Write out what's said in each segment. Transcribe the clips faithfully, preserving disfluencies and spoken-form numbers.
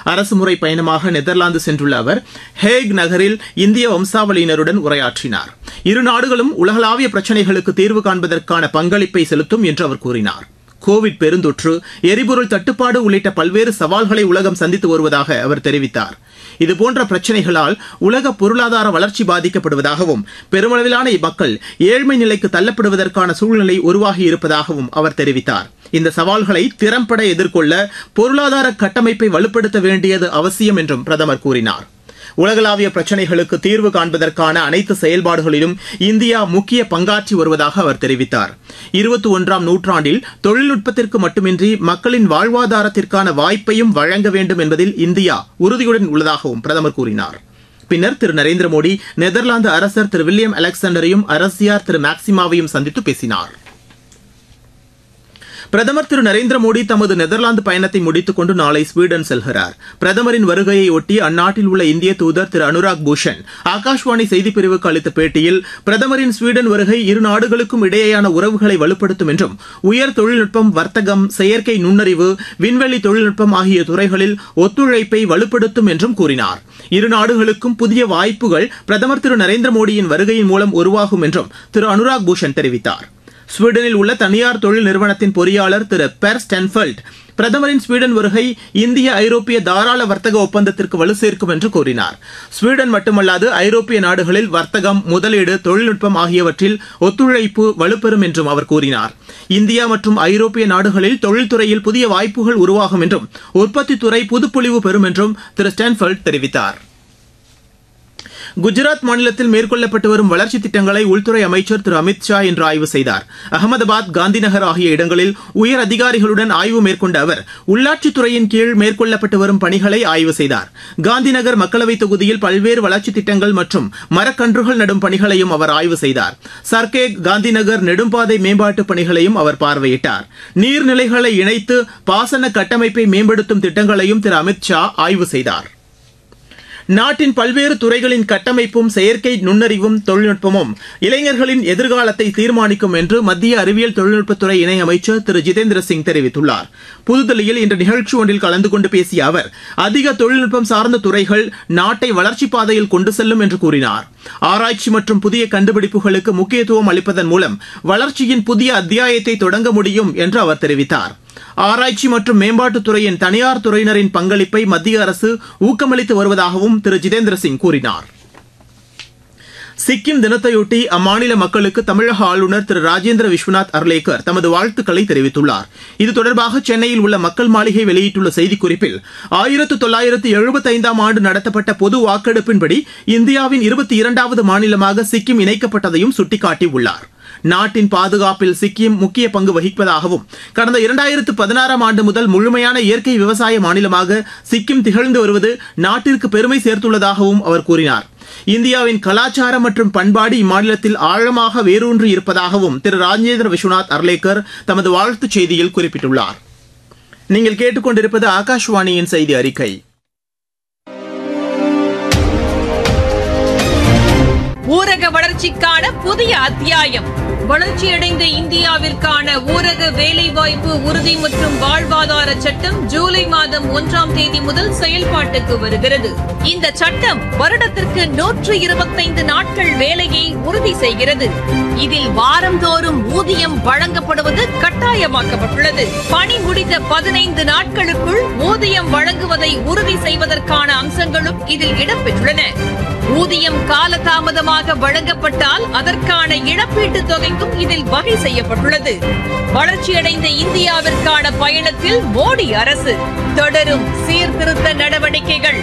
அரசுமுறை பயணமாக நெதர்லாந்து சென்றுள்ள அவர் ஹேக் நகரில் இந்திய வம்சாவளியினருடன் உரையாற்றினார். இரு நாடுகளும் உலகளாவிய பிரச்சினைகளுக்கு தீர்வு காண்பதற்கான பங்களிப்பை செலுத்தும் என்று அவர் கூறினார். கோவிட் பெருந்தொற்று, எரிபொருள் தட்டுப்பாடு உள்ளிட்ட பல்வேறு சவால்களை உலகம் சந்தித்து வருவதாக அவர் தெரிவித்தார். இதுபோன்ற பிரச்சினைகளால் உலக பொருளாதார வளர்ச்சி பாதிக்கப்படுவதாகவும் பெருமளவிலான மக்கள் ஏழ்மை நிலைக்கு தள்ளப்படுவதற்கான சூழ்நிலை உருவாகி இருப்பதாகவும் அவர் தெரிவித்தார். இந்த சவால்களை திறம்பட எதிர்கொள்ள பொருளாதார கட்டமைப்பை வலுப்படுத்த வேண்டியது அவசியம் என்றும் பிரதமர் கூறினார். உலகளாவிய பிரச்சினைகளுக்கு தீர்வு காண்பதற்கான அனைத்து செயல்பாடுகளிலும் இந்தியா முக்கிய பங்காற்றி வருவதாக அவர் தெரிவித்தார். இருபத்தி ஒன்றாம் நூற்றாண்டில் தொழில்நுட்பத்திற்கு மட்டுமின்றி மக்களின் வாழ்வாதாரத்திற்கான வாய்ப்பையும் வழங்க வேண்டும் என்பதில் இந்தியா உறுதியுடன் உள்ளதாகவும் பிரதமர் கூறினார். பின்னர் திரு நரேந்திர மோடி நெதர்லாந்து அரசர் திரு வில்லியம் அலெக்சாண்டரையும் அரசியார் திரு மேக்சிமாவையும் சந்தித்து பேசினார். பிரதமர் திரு நரேந்திர மோடி தமது நெதர்லாந்து பயணத்தை முடித்துக் கொண்டு நாளை ஸ்வீடன் செல்கிறார். பிரதமரின் வருகையை ஒட்டி அந்நாட்டில் உள்ள இந்திய தூதர் திரு அனுராக் பூஷன் ஆகாஷ்வாணி செய்திப்பிரிவுக்கு அளித்த பேட்டியில் பிரதமரின் ஸ்வீடன் வருகை இரு நாடுகளுக்கும் இடையேயான உறவுகளை வலுப்படுத்தும் என்றும் உயர் தொழில்நுட்பம், வர்த்தகம், செயற்கை நுண்ணறிவு, விண்வெளி தொழில்நுட்பம் ஆகிய துறைகளில் ஒத்துழைப்பை வலுப்படுத்தும் என்றும் கூறினார். இரு நாடுகளுக்கும் புதிய வாய்ப்புகள் பிரதமர் திரு நரேந்திர மோடியின் வருகையின் மூலம் உருவாகும் என்றும் திரு அனுராக் பூஷன் தெரிவித்தார். ஸ்வீடனில் உள்ள தனியார் தொழில் நிறுவனத்தின் பொறியாளர் திரு பெர் ஸ்டென்ஃபெல்ட் பிரதமரின் ஸ்வீடன் வருகை இந்திய ஐரோப்பிய தாராள வர்த்தக ஒப்பந்தத்திற்கு வலு சேர்க்கும் என்று கூறினார். ஸ்வீடன் மட்டுமல்லாது ஐரோப்பிய நாடுகளில் வர்த்தகம், முதலீடு, தொழில்நுட்பம் ஆகியவற்றில் ஒத்துழைப்பு வலுப்பெறும் என்றும் அவர் கூறினார். இந்தியா மற்றும் ஐரோப்பிய நாடுகளில் தொழில்துறையில் புதிய வாய்ப்புகள் உருவாகும் என்றும் உற்பத்தித்துறை புதுப்பொலிவு பெறும் என்றும் திரு ஸ்டென்ஃபெல்ட் தெரிவித்தார். குஜராத் மாநிலத்தில் மேற்கொள்ளப்பட்டு வரும் வளர்ச்சித் திட்டங்களை உள்துறை அமைச்சர் திரு அமித் ஷா இன்று ஆய்வு செய்தார். அகமதாபாத், காந்திநகர் ஆகிய இடங்களில் உயர் அதிகாரிகளுடன் ஆய்வு மேற்கொண்ட அவர் உள்ளாட்சித்துறையின் கீழ் மேற்கொள்ளப்பட்டு வரும் பணிகளை ஆய்வு செய்தார். காந்திநகர் மக்களவைத் தொகுதியில் பல்வேறு வளர்ச்சித் திட்டங்கள் மற்றும் மரக்கன்றுகள் நடும் பணிகளையும் அவர் ஆய்வு செய்தார். சர்கேக், காந்திநகர் நெடும்பாதை மேம்பாட்டுப் பணிகளையும் அவர் பார்வையிட்டார். நீர்நிலைகளை இணைத்து பாசன கட்டமைப்பை மேம்படுத்தும் திட்டங்களையும் திரு அமித் ஷா ஆய்வு செய்தார். நாட்டின் பல்வேறு துறைகளின் கட்டமைப்பும் செயற்கை நுண்ணறிவும் தொழில்நுட்பமும் இளைஞர்களின் எதிர்காலத்தை தீர்மானிக்கும் என்று மத்திய அறிவியல் தொழில்நுட்பத்துறை இணையமைச்சர் திரு ஜிதேந்திர சிங் தெரிவித்துள்ளார். புதுதில்லியில் இன்று நிகழ்ச்சி ஒன்றில் கலந்து கொண்டு பேசிய அவர் அதிக தொழில்நுட்பம் சார்ந்த துறைகள் நாட்டை வளர்ச்சிப் பாதையில் கொண்டு செல்லும் என்று கூறினார். ஆராய்ச்சி மற்றும் புதிய கண்டுபிடிப்புகளுக்கு முக்கியத்துவம் அளிப்பதன் மூலம் வளர்ச்சியின் புதிய அத்தியாயத்தை தொடங்க முடியும் என்று அவர் தெரிவித்தார். ஆராய்ச்சி மற்றும் மேம்பாட்டுத் துறையின் தனியார் துறையினரின் பங்களிப்பை மத்திய அரசு ஊக்கமளித்து வருவதாகவும் திரு ஜிதேந்திர சிங் கூறினார். சிக்கிம் தினத்தையொட்டி அம்மாநில மக்களுக்கு தமிழக ஆளுநர் திரு ராஜேந்திர விஸ்வநாத் அர்லேக்கர் தமது வாழ்த்துக்களை தெரிவித்துள்ளார். இது தொடர்பாக சென்னையில் உள்ள மக்கள் மாளிகை வெளியிட்டுள்ள செய்திக்குறிப்பில் ஆயிரத்து தொள்ளாயிரத்து எழுபத்தி ஐந்தாம் ஆண்டு நடத்தப்பட்ட பொது வாக்கெடுப்பின்படி இந்தியாவின் இருபத்தி இரண்டாவது மாநிலமாக சிக்கிம் இணைக்கப்பட்டதையும் சுட்டிக்காட்டியுள்ளார். நாட்டின் பாதுகாப்பில் சிக்கிம் முக்கிய பங்கு வகிப்பதாகவும் கடந்த இரண்டாயிரத்து பதினாறாம் ஆண்டு முதல் முழுமையான இயற்கை விவசாய மாநிலமாக சிக்கிம் திகழ்ந்து வருவது நாட்டிற்கு பெருமை சேர்த்துள்ளதாகவும் அவர் கூறினார். இந்தியாவின் கலாச்சாரம் மற்றும் பண்பாடு இம்மாநிலத்தில் ஆழமாக வேரூன்றி இருப்பதாகவும் திரு ராஜேந்திர விஸ்வநாத் அர்லேக்கர் தமது வாழ்த்துச் செய்தியில் குறிப்பிட்டுள்ளார். நீங்கள் கேட்டுக்கொண்டிருப்பது ஆகாஷ்வாணியின் செய்தி அறிக்கை. ஊரக வளர்ச்சிக்கான புதிய அத்தியாயம். வளர்ச்சியடைந்த இந்தியாவிற்கான ஊரக வேலைவாய்ப்பு உறுதி மற்றும் வாழ்வாதார சட்டம் ஜூலை மாதம் ஒன்றாம் தேதி முதல் செயல்பாட்டுக்கு வருகிறது. இந்த சட்டம் வருடத்திற்கு நூற்று இருபத்தைந்து நாட்கள் வேலையை உறுதி செய்கிறது. இதில் வாரந்தோறும் ஊதியம் வழங்கப்படுவது கட்டாயமாக்கப்பட்டுள்ளது. பணி முடிந்த பதினைந்து நாட்களுக்குள் ஊதியம் வழங்குவதை உறுதி செய்வதற்கான அம்சங்களும் இதில் இடம்பெற்றுள்ளன. ஊதியம் காலதாமதமாக வழங்கப்பட்டால் அதற்கான இழப்பீட்டுத் தொகைக்கும் இதில் வகை செய்யப்பட்டுள்ளது. வளர்ச்சியடைந்த இந்தியாவிற்கான பயணத்தில் மோடி அரசு தொடரும் சீர்திருத்த நடவடிக்கைகள்.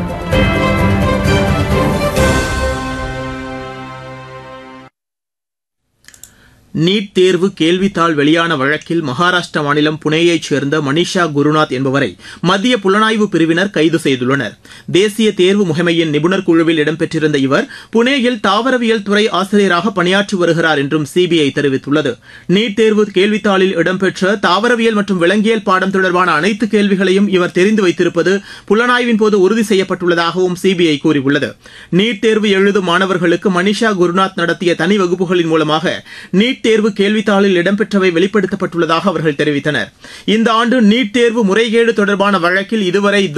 நீட் தேர்வு கேள்வித்தாள் வெளியான வழக்கில் மகாராஷ்டிரா மாநிலம் புனேயைச் சேர்ந்த மனிஷா குருநாத் என்பவரை மத்திய புலனாய்வு பிரிவினர் கைது செய்துள்ளனர். தேசிய தேர்வு முகமையின் நிபுணர் குழுவில் இடம்பெற்றிருந்த இவர் புனேயில் தாவரவியல் துறை ஆசிரியராக பணியாற்றி வருகிறார் என்றும் சிபிஐ தெரிவித்துள்ளது. நீட் தேர்வு கேள்வித்தாளில் இடம்பெற்ற தாவரவியல் மற்றும் விலங்கியல் பாடம் தொடர்பான அனைத்து கேள்விகளையும் இவர் தெரிந்து வைத்திருப்பது புலனாய்வின் போது உறுதி செய்யப்பட்டுள்ளதாகவும் சிபிஐ கூறியுள்ளது. நீட் தேர்வு எழுதும் மாணவர்களுக்கு மனிஷா குருநாத் நடத்திய தனி வகுப்புகளின் மூலமாக நீட் தேர்வு கேள்வித்தாளில் இடம்பெற்றவை வெளிப்படுத்தப்பட்டுள்ளதாக அவர்கள் தெரிவித்தனர். இந்த ஆண்டு நீட் தேர்வு முறைகேடு தொடர்பான வழக்கில் இதுவரை